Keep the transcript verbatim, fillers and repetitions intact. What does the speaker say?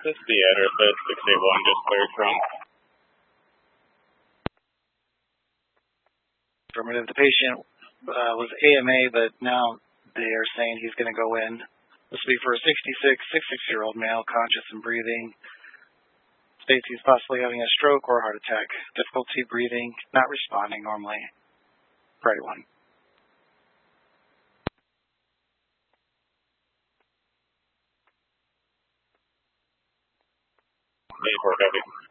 This is the address that six eight one just cleared from. Affirmative. The patient uh, was A M A, but now they are saying he's going to go in. This will be for a sixty-six, sixty-six-year-old male, conscious and breathing. States he's possibly having a stroke or a heart attack. Difficulty breathing, not responding normally. Priority one. eight four, copy.